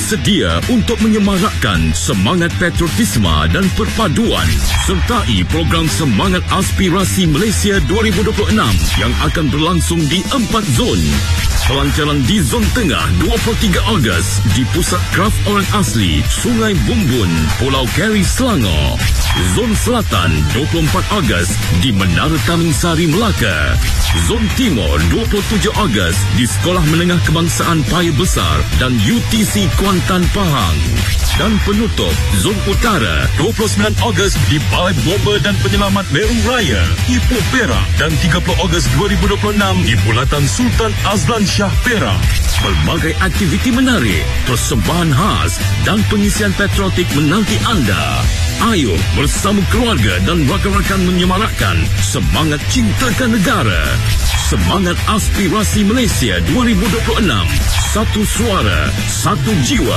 bersedia untuk menyemarakkan semangat patriotisme dan perpaduan sertai program Semangat Aspirasi Malaysia 2026 yang akan berlangsung di 4 zon. Pelancaran di Zon Tengah 23 Ogos di Pusat Kraf Orang Asli, Sungai Bumbun, Pulau Keri, Selangor. Zon Selatan 24 Ogos di Menara Taman Sari, Melaka. Zon Timur 27 Ogos di Sekolah Menengah Kebangsaan Paya Besar dan UTC Kuantan, Pahang. Dan penutup Zon Utara 29 Ogos di Balai Bomba dan Penyelamat Meru Raya, Ipoh, Perak, dan 30 Ogos 2026 di Bulatan Sultan Azlan Shah, Perak. Berbagai aktiviti menarik, persembahan khas dan pengisian patriotik menanti anda. Ayo bersama keluarga dan rakan-rakan menyemarakkan semangat cintakan negara. Semangat Aspirasi Malaysia 2026. Satu suara, satu jiwa.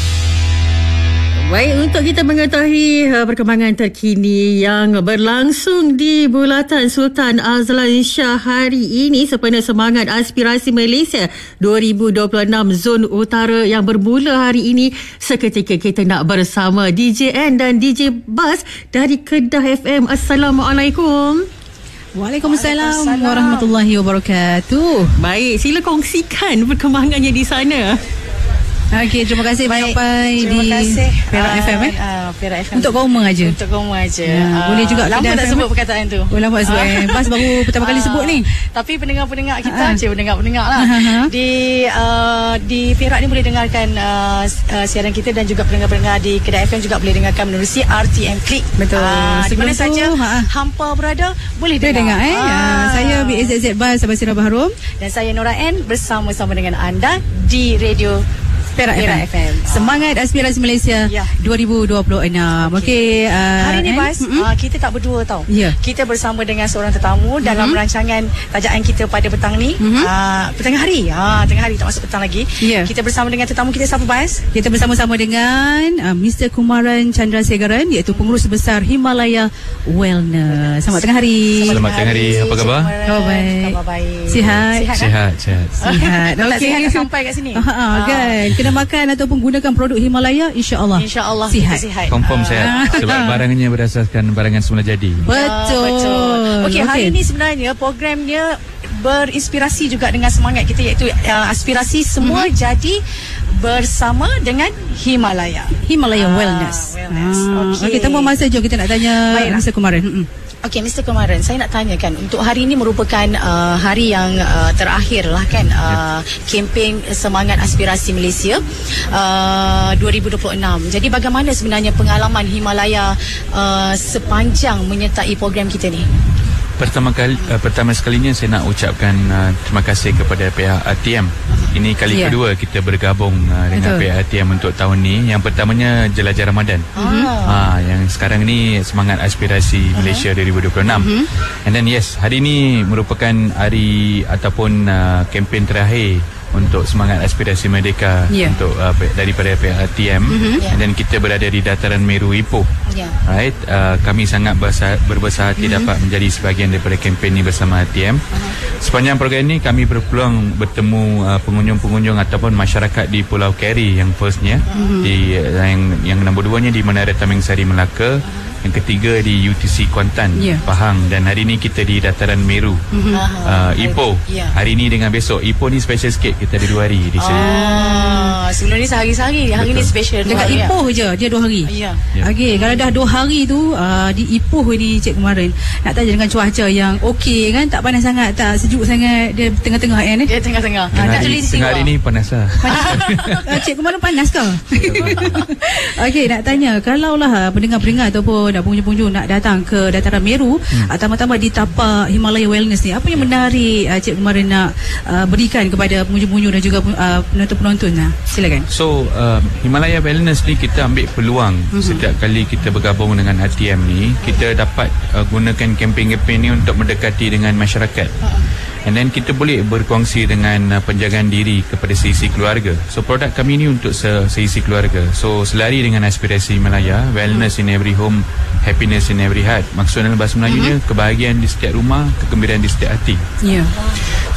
Baik, untuk kita mengetahui perkembangan terkini yang berlangsung di Bulatan Sultan Azlan Shah hari ini sempena Semangat Aspirasi Malaysia 2026 Zon Utara yang bermula hari ini, seketika kita nak bersama DJ N dan DJ Bas dari Kedah FM. Assalamualaikum. Waalaikumsalam warahmatullahi wabarakatuh. Baik, sila kongsikan perkembangannya di sana. Okey, terima kasih menyampai di Perak FM Perak FM. Untuk Goma aja. Untuk Goma aja. Boleh juga lama tak sebut perkataan tu. Oh, lama sebut. Bas baru pertama kali sebut ni. Tapi pendengar-pendengar kita, pendengar-pendengar lah. Di Perak ni boleh dengarkan siaran kita, dan juga pendengar-pendengar di Kedah FM juga boleh dengarkan menerusi RTM Klik. Betul. Di mana saja hampa berada boleh dengar. Saya BAZZ Bas Abasira Baharum dan saya Nora N bersama-sama dengan anda di Radio Perak FM. Semangat Aspirasi Malaysia 2026. Okey, hari ni Bas, kita tak berdua tau. Kita bersama dengan seorang tetamu dalam rancangan tajaan kita pada petang ni. Tengah hari tak masuk petang lagi. Kita bersama dengan tetamu kita. Siapa Bas? Kita bersama-sama dengan Mr. Kumaran Chandrasegaran, iaitu Pengurus Besar Himalaya Wellness. Selamat tengah hari. Selamat tengah hari. Apa khabar? Khabar baik. Sihat. Nak sihat sampai kat sini. Kan. Kena makan ataupun gunakan produk Himalaya, insya-Allah sihat. Confirm sihat. Sebab barangnya berasaskan barangan semula jadi. Betul. Okey, hari ni sebenarnya programnya berinspirasi juga dengan semangat kita, iaitu aspirasi semua jadi bersama dengan Himalaya Wellness. Okey, temu masa jom kita nak tanya Mr. Kumaran. Okey, Mr. Kumaran, saya nak tanyakan, untuk hari ini merupakan hari yang terakhir lah kan, kempen Semangat Aspirasi Malaysia 2026. Jadi bagaimana sebenarnya pengalaman Himalaya sepanjang menyertai program kita ni? Pertama sekalinya saya nak ucapkan terima kasih kepada pihak RTM. Ini kali kedua kita bergabung dengan pihak RTM untuk tahun ni. Yang pertamanya Jelajah Ramadan. Yang sekarang ni Semangat Aspirasi Malaysia 2026. And then hari ni merupakan hari ataupun kempen terakhir untuk Semangat Aspirasi Merdeka untuk daripada pihak RTM. Dan kita berada di dataran Meru, Ipoh. Right, kami sangat berbesar hati dapat menjadi sebahagian daripada kempen ini bersama RTM. Sepanjang program ini kami berpeluang bertemu pengunjung-pengunjung ataupun masyarakat di Pulau Keri yang firstnya, di yang nombor 2-nya di Menara Taman Sari, Melaka, yang ketiga di UTC Kuantan, Pahang, dan hari ini kita di dataran Meru, Ipoh. Hari ini dengan besok. Ipoh ni special sikit, kita ada 2 hari di sini. Sebelum ni sehari-hari, hari ni special. Dekat Ipoh je dia 2 hari. Okey, kalau dah 2 hari tu di Ipoh ni Cik Kumaran, nak tanya dengan cuaca yang okey kan, tak panas sangat, tak sejuk sangat, dia tengah-tengah kan? Dia tengah-tengah. Tengah hari ni panas lah. Cik Kumaran panas ke? Okey, nak tanya, kalaulah pendengar-pendengar ataupun pengunjung-pengunjung nak datang ke dataran Meru, tambah-tambah di tapak Himalaya Wellness ni, apa yang menarik Cik Kumaran nak berikan kepada pengunjung-pengunjung dan juga penonton-penonton? Silakan. So Himalaya Wellness ni kita ambil peluang setiap kali kita bergabung dengan RTM ni, kita dapat gunakan kempen-kempen ni untuk mendekati dengan masyarakat. And then kita boleh berkongsi dengan penjagaan diri kepada seisi keluarga. So produk kami ni untuk seisi keluarga. So selari dengan aspirasi Himalaya, wellness in every home, happiness in every heart. Maksudnya dalam bahasa Melayunya, kebahagiaan di setiap rumah, kegembiraan di setiap hati.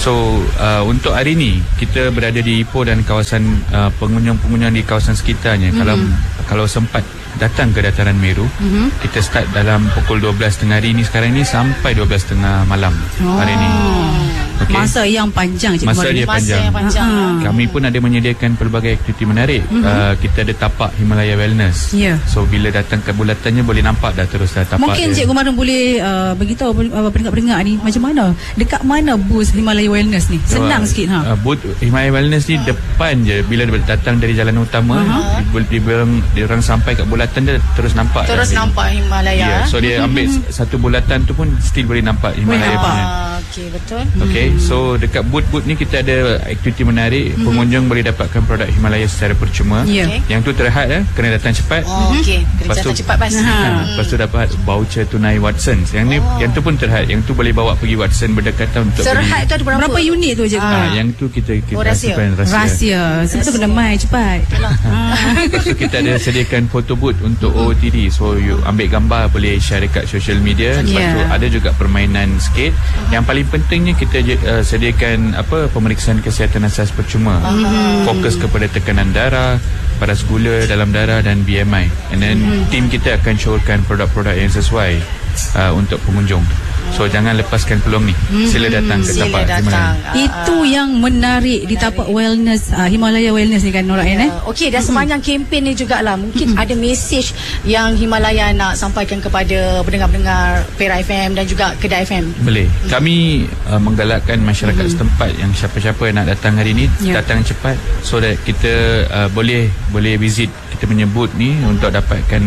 So untuk hari ni kita berada di Ipoh dan kawasan pengunjung-pengunjung di kawasan sekitarnya. Kalau sempat datang ke Dataran Meru, kita start dalam pukul 12.30 hari ni sekarang ni sampai 12.30 malam hari ni. Okay. Masa yang panjang, Cik Masa dia panjang. Kami pun ada menyediakan pelbagai aktiviti menarik. Kita ada tapak Himalaya Wellness. So bila datang ke bulatannya boleh nampak dah terus dah tapak. Mungkin Cik Gumaran boleh beritahu pendengar-pendengar ni macam mana, dekat mana booth Himalaya Wellness ni? Senang sikit booth Himalaya Wellness ni depan je. Bila datang dari jalan utama, diorang sampai kat bulatan dia terus nampak. Terus nampak Himalaya. So dia ambil satu bulatan tu pun still boleh nampak Himalaya. Okey, betul. Okey, so dekat booth-booth ni kita ada aktiviti menarik. Pengunjung boleh dapatkan produk Himalaya secara percuma. Yang tu terhad kena datang cepat. Okey, kena datang cepat bas. Lepas tu dapat voucher tunai Watsons. Yang tu pun terhad. Yang tu boleh bawa pergi Watson berdekatan untuk terhad tu ada berapa unit tu, Cik? Yang tu kita rahsia. Sebab kena mai cepat. Lepas tu kita ada sediakan photo booth untuk OOTD. So you ambil gambar boleh share dekat social media. Lepas tu ada juga permainan skate. Yang paling pentingnya kita sediakan pemeriksaan kesihatan asas percuma. Fokus kepada tekanan darah, paras gula dalam darah dan BMI. And then tim kita akan showkan produk-produk yang sesuai untuk pengunjung. So jangan lepaskan peluang ni. Sila datang ke tapak Himalaya. Itu yang menarik di tapak Wellness Himalaya Wellness ni kan, Nora Okey, dan sepanjang kempen ni jugalah mungkin ada mesej yang Himalaya nak sampaikan kepada pendengar-pendengar Perak FM dan juga Kedah FM. Boleh. Kami menggalakkan masyarakat setempat yang siapa-siapa yang nak datang hari ni datang cepat so that kita boleh visit kita menyebut ni untuk dapatkan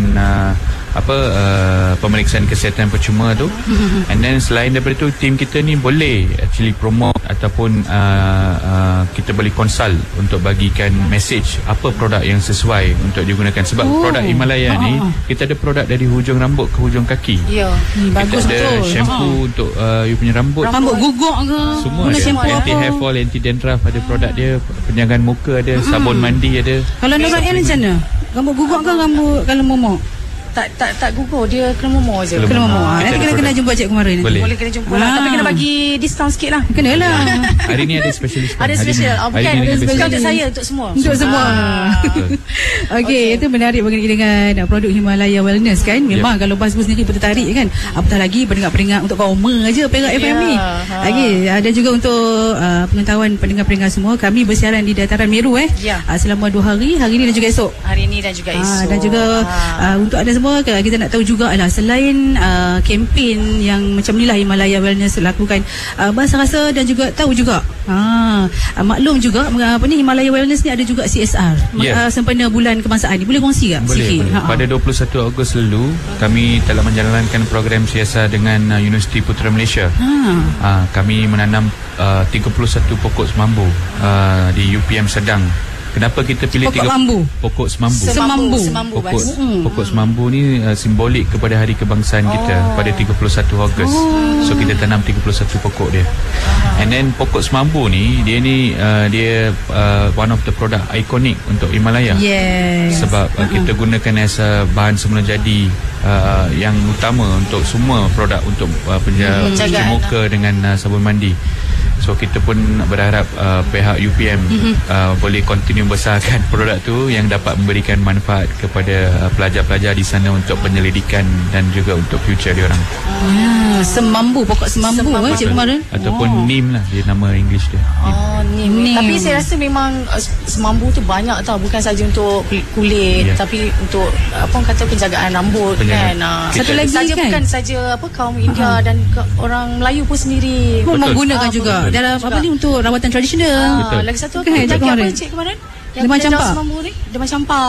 pemeriksaan kesihatan percuma tu. And then selain daripada tu, tim kita ni boleh actually promote ataupun kita boleh consult untuk bagikan message apa produk yang sesuai untuk digunakan. Sebab produk Himalaya ni kita ada produk dari hujung rambut ke hujung kaki. Bagus kita ada shampoo untuk you punya rambut guguk ke, semua ada. Anti hair fall, anti dandruff ada produk dia, penjagaan muka ada, sabun mandi ada. Kalau Nora macam mana? Rambut guguk ke rambut kalau momok? Tak gugur, dia kena momor je. Kena momor. Nanti kena jumpa Cik Gumaran. Boleh kena jumpa lah. Tapi kena bagi diskaun sikit lah. Kenalah. Hari ni ada special diskaun. Ada special. Bukan diskaun untuk saya, untuk semua. Untuk semua. Okey, itu menarik berkenaan dengan produk Himalaya Wellness kan. Memang kalau bas-bus sendiri pun tertarik kan. Apatah lagi pendengar-pendengar untuk Koma aja Perak FM ni. Okey, ada juga untuk pengetahuan pendengar-pendengar semua, kami bersiaran di Dataran Meru selama 2 hari, hari ni dan juga esok. Hari ni dan juga esok. Dan juga untuk anda semua, kita nak tahu juga lah, selain kempen yang macam ni lah Himalaya Wellness lakukan, bahasa rasa dan juga tahu juga maklum juga Himalaya Wellness ni ada juga CSR sempena bulan kebangsaan ni. Boleh kongsi tak sikit? Pada 21 Ogos lalu kami telah menjalankan program CSR dengan Universiti Putra Malaysia. Kami menanam 31 pokok semambu di UPM Sedang. Kenapa kita pilih pokok semambu? Pokok semambu ni simbolik kepada hari kebangsaan kita pada 31 Ogos. So kita tanam 31 pokok dia. And then pokok semambu ni dia one of the product ikonik untuk Himalaya. Sebab kita gunakan as bahan semula jadi yang utama untuk semua produk untuk cuci muka dengan sabun mandi. So kita pun berharap pihak UPM boleh continue besarkan produk tu yang dapat memberikan manfaat kepada pelajar-pelajar di sana untuk penyelidikan dan juga untuk future diorang. Semambu, pokok semambu Cik Gumaran. Ataupun neem lah dia nama English dia. Neem. Tapi saya rasa memang semambu tu banyak tau, bukan saja untuk kulit tapi untuk penjagaan rambut kan. Satu lagi saja kan, bukan saja kaum India dan orang Melayu pun sendiri pun menggunakan juga dalam untuk rawatan tradisional. Lagi satu lagi apa Cik Gumaran? Demam campak. Demam campak.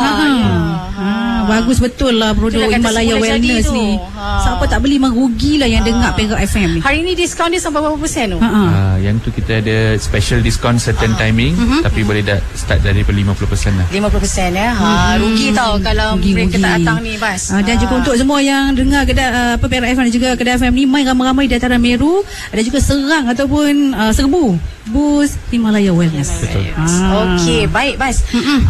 Bagus betul lah produk Himalaya Wellness ni. Siapa tak beli merugilah yang dengar Perak FM ni. Hari ni diskaun dia sampai berapa persen tu? Yang tu kita ada special diskaun certain timing, tapi boleh start dari 50% lah. 50% rugi tau kalau mereka tak datang ni Bas. Dan juga untuk semua yang dengar Perak FM dan juga Kedah FM ni, mai ramai-ramai di Dataran Meru, ada juga serang ataupun serbu bus Himalaya Wellness. Okey, baik Bas.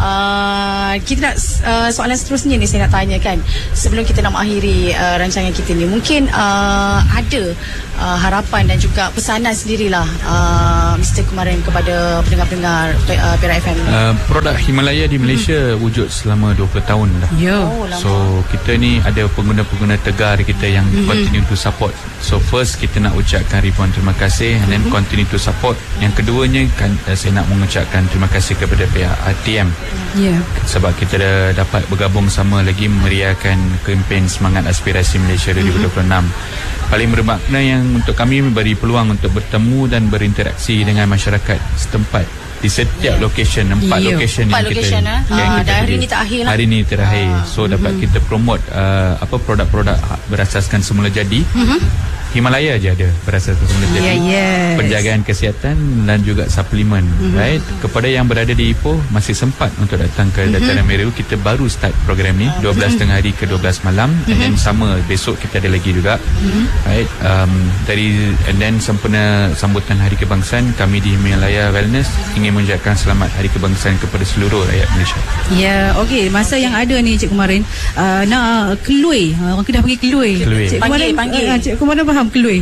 Kita nak soalan seterusnya ni saya nak tanyakan sebelum kita nak mengakhiri rancangan kita sini. Mungkin ada harapan dan juga pesanan sendirilah Mr. Kumaran kepada pendengar-pendengar Perak FM. Produk Himalaya di Malaysia wujud selama 20 tahun dah. So kita ni ada pengguna-pengguna tegar kita yang continue to support. So first kita nak ucapkan ribuan terima kasih and then continue to support. Yang keduanya kan saya nak mengucapkan terima kasih kepada pihak RTM. Sebab kita dah dapat bergabung sama lagi meriahkan kempen Semangat Aspirasi Malaysia 2026. Paling bermakna yang untuk kami memberi peluang untuk bertemu dan berinteraksi dengan masyarakat setempat di setiap location, 4 location yang kita dan hari ni terakhir lah. Hari ni terakhir. So dapat kita promote produk-produk berasaskan semula jadi. Himalaya je ada berasaskan semula jadi. Penjagaan kesihatan dan juga suplemen, right? Kepada yang berada di Ipoh masih sempat untuk datang ke Dataran Meru. Kita baru start program ni 12 tengah hari ke 12 malam and then sama besok kita ada lagi juga. Right? And then sempena sambutan Hari Kebangsaan, kami di Himalaya Wellness ingin mengucapkan selamat Hari Kebangsaan kepada seluruh rakyat Malaysia. Okey, masa yang ada ni Cik Kumaran nak kelui, orang Kedah panggil kelui. Cik Kumaran Cik Kumaran faham kelui?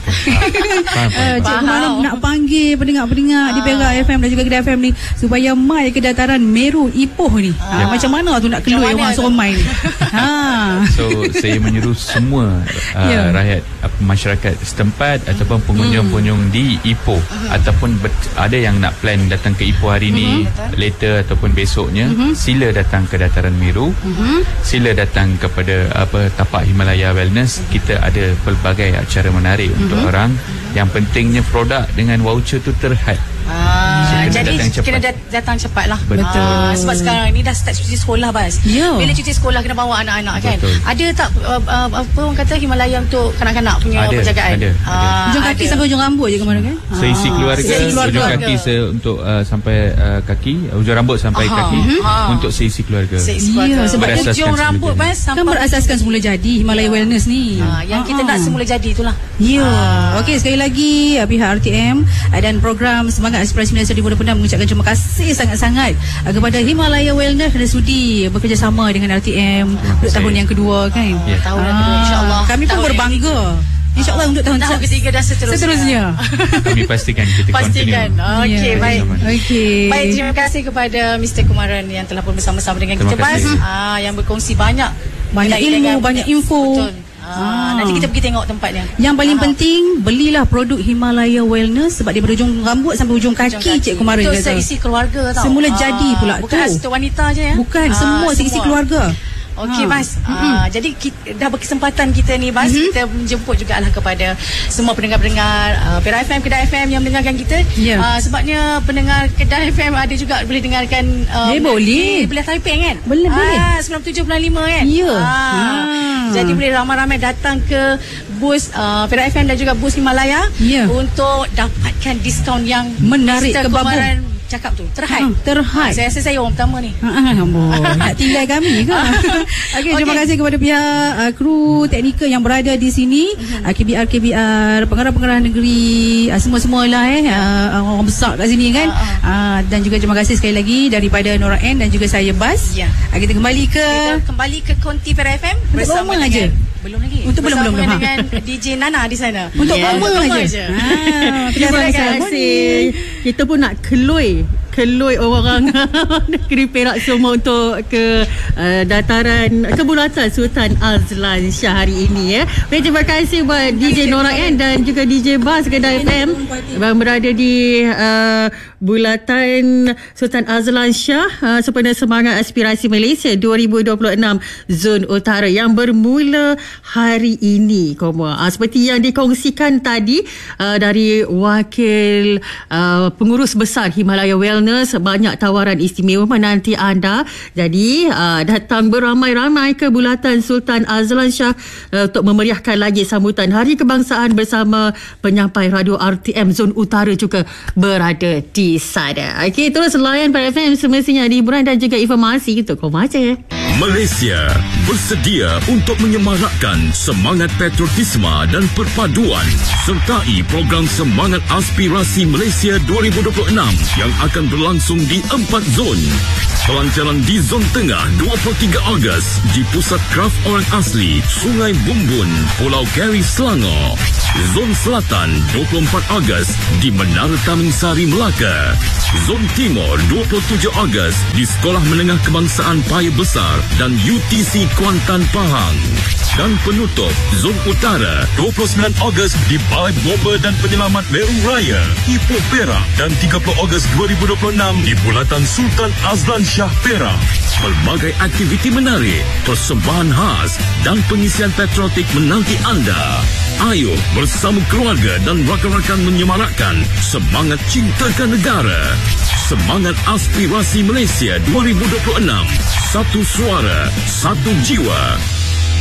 Cik Kumaran nak panggil pendengar-pendengar di Perak FM dan juga Kedah FM ni supaya mai ke Dataran Meru Ipoh ni. Macam mana tu nak kelui orang suruh mai ni? So saya menyuruh semua rakyat masyarakat setempat ataupun pengunjung-pengunjung di Ipoh ataupun ada yang nak plan datang ke Ipoh hari ni later ataupun besoknya, sila datang ke Dataran Meru. Sila datang kepada tapak Himalaya Wellness. Kita ada pelbagai acara menarik untuk orang. Yang pentingnya produk dengan voucher tu terhad. Jadi kena datang cepat lah. Betul. Sebab sekarang ni dah start cuti sekolah, Bas. Bila cuti sekolah kena bawa anak-anak kan. Ada tak apa orang kata Himalaya untuk kanak-kanak punya penjagaan? Ada. Ujung kaki sampai ujung rambut je kemana kan? Seisi keluarga. Ujung kaki untuk sampai kaki, ujung rambut sampai kaki untuk seisi keluarga. Sebab ujung rambut, Bas, kan berasaskan semula jadi Himalaya Wellness ni. Yang kita nak semula jadi itulah. Okey, sekali lagi pihak RTM dan program Semangat Aspirasi Malaysia 2026 mengucapkan terima kasih sangat-sangat kepada Himalaya Wellness kerana sudi bekerjasama dengan RTM untuk tahun yang kedua kan. Tahun yang kedua, insyaAllah. Kami pun berbangga InsyaAllah untuk tahun ketiga dan seterusnya. Kami pastikan kita continue. Okey, baik. Okey. Baik, terima kasih kepada Mr. Kumaran yang telah pun bersama-sama dengan kita, Bas. Yang berkongsi banyak ilmu, banyak info. Betul. Nanti kita pergi tengok tempatnya. Yang paling penting, belilah produk Himalaya Wellness sebab dia berujung rambut sampai ujung kaki. Cik Kumaran itu seisi keluarga tau. Semula jadi pula bukan tu. Bukan wanita je ya. Bukan, semua seisi keluarga. Okey, Bas. Jadi dah berkesempatan kita ni, Bas, kita menjemput jugalah kepada semua pendengar-pendengar Perak FM, Kedah FM yang mendengarkan kita. Sebabnya pendengar Kedah FM ada juga boleh dengarkan boleh Taiping kan? Boleh. 97.5 kan? Jadi boleh ramai-ramai datang ke bus Perak FM dan juga bus Himalaya untuk dapatkan diskaun yang menarik ke babon. Cakap tu terhad. Saya rasa saya orang pertama ni. Nak tinggal kami ke? Okey, terima kasih kepada pihak kru teknikal yang berada di sini, KBR, pengarah-pengarah negeri, semua-semualah orang besar kat sini kan. Dan juga terima kasih sekali lagi daripada Nora N dan juga saya Bas. Kita kembali ke Konti Perak FM bersama dengan belum lagi. Belum dengan DJ Nana di sana. Untuk lama aja. Terima kasih. Kita pun nak kelui orang negeri Perak semua untuk ke dataran kebulatan Sultan Azlan Shah hari ini ya. Terima kasih buat DJ Nora N dan juga DJ Bas Kedah FM yang berada di bulatan Sultan Azlan Shah sempena Semangat Aspirasi Malaysia 2026 Zon Utara yang bermula hari ini. Seperti yang dikongsikan tadi dari wakil pengurus besar Himalaya Wellness, banyak tawaran istimewa menanti anda. Jadi datang beramai-ramai ke bulatan Sultan Azlan Shah untuk memeriahkan lagi sambutan Hari Kebangsaan bersama penyampai radio RTM Zon Utara juga berada di sana. Okey, terus layan Perak FM semestinya hiburan dan juga informasi untuk kau baca. Malaysia bersedia untuk menyemarakkan semangat patriotisme dan perpaduan. Sertai program Semangat Aspirasi Malaysia 2026 yang akan berlangsung di 4 zon. Pelancaran di Zon Tengah 23 Ogos di Pusat Kraft Orang Asli, Sungai Bumbun, Pulau Keri, Selangor. Zon Selatan 24 Ogos di Menara Taman Sari, Melaka. Zon Timur 27 Ogos di Sekolah Menengah Kebangsaan Paya Besar dan UTC Kuantan, Pahang. Dan penutup Zon Utara 29 Ogos di Balai Bomba dan Penyelamat Meru Raya, Ipoh, Perak, dan 30 Ogos 2026 di Bulatan Sultan Azlan Shah, Perak. Pelbagai aktiviti menarik, persembahan khas dan pengisian patriotik menanti anda. Ayo bersama keluarga dan rakan-rakan menyemarakkan semangat cintakan negara. Semangat Aspirasi Malaysia 2026. Satu suara, satu jiwa.